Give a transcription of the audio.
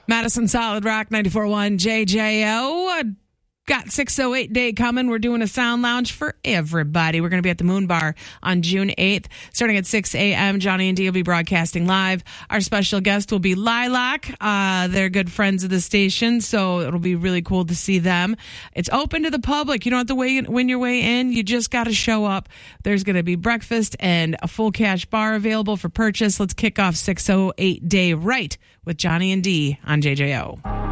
Madison Solid Rock 94.1 JJO. Got 608 day coming. We're doing a sound lounge for everybody. We're going to be at the Moon Bar on June 8th, starting at 6 a.m. Johnny and D will be broadcasting live. Our special guest will be Lilac. They're good friends of the station, so it'll be really cool to see them. It's open to the public. You don't have to win your way in. You just got to show up. There's going to be breakfast and a full cash bar available for purchase. Let's kick off 608 day right with Johnny and D on JJO.